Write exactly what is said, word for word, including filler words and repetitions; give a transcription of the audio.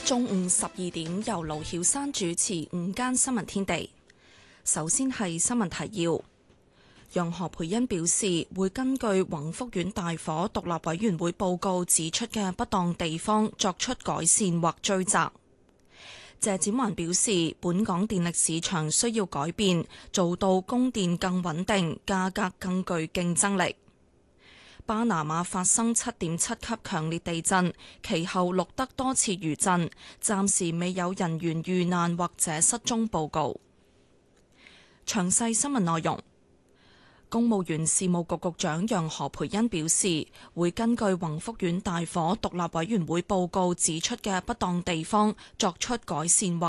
中午十二點，由盧曉山主持午間新聞天地。首先係新聞提要。楊何蓓茵表示，會根據宏福苑大火獨立委員會報告指出嘅不當地方作出改善或追責。謝展寰表示，本港電力市場需要改變，做到供電更穩定，價格更具競爭力。巴拿馬發生七點七級強烈地震，其後錄得多次餘震，暫時未有人員遇難或者失蹤報告。詳細新聞內容。公務員事務局局長楊何蓓茵表示，會根據宏福苑大火獨立委員會報告指出嘅不當地方作出改善或